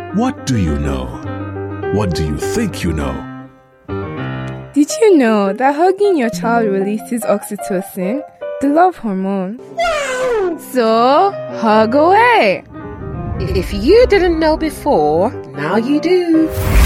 What do you know? What do you think you know? Did you know that hugging your child releases oxytocin, the love hormone? Wow! So, hug away! If you didn't know before, now you do.